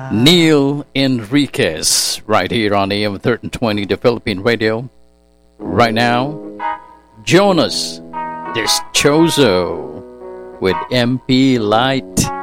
Neil Enriquez, right here on AM 1320, the Philippine Radio. Right now, Jonas Deschoso with MP Light.